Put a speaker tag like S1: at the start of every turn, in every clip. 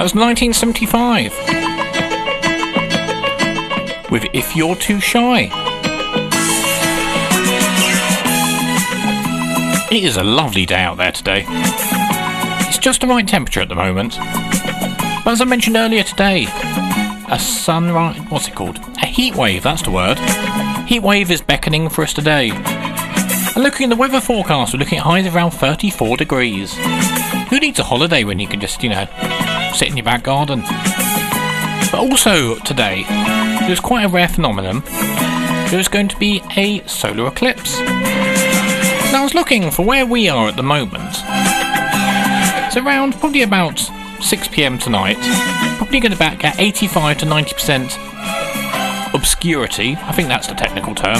S1: was 1975 with If You're Too Shy. It is a lovely day out there today. It's just the right temperature at the moment. But as I mentioned earlier today, a sunrise, what's it called? A heat wave, that's the word. Heat wave is beckoning for us today. And looking at the weather forecast, we're looking at highs of around 34 degrees. Who needs a holiday when you can just, sit in your back garden? But also today, there's quite a rare phenomenon. There's going to be a solar eclipse. Now I was looking for where we are at the moment. It's around probably about 6 PM tonight. Probably going to back at 85 to 90% obscurity. I think that's the technical term.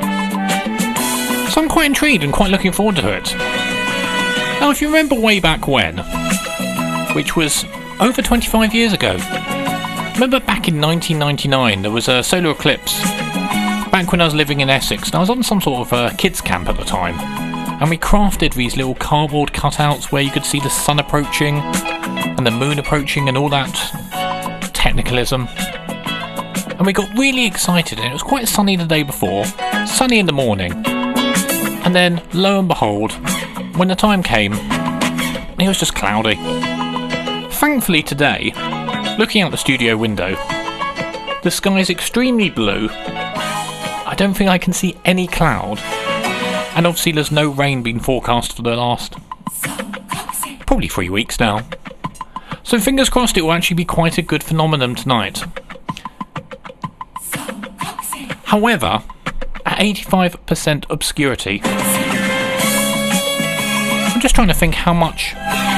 S1: So I'm quite intrigued and quite looking forward to it. Now if you remember way back when, which was over 25 years ago, remember back in 1999 there was a solar eclipse back when I was living in Essex, and I was on some sort of kids camp at the time, and we crafted these little cardboard cutouts where you could see the sun approaching and the moon approaching and all that technicalism, and we got really excited, and it was quite sunny the day before, sunny in the morning, and then lo and behold, when the time came, it was just cloudy. Thankfully today, looking out the studio window, the sky is extremely blue. I don't think I can see any cloud, and obviously there's no rain being forecast for the last probably 3 weeks now. So fingers crossed it will actually be quite a good phenomenon tonight. However, at 85% obscurity, I'm just trying to think how much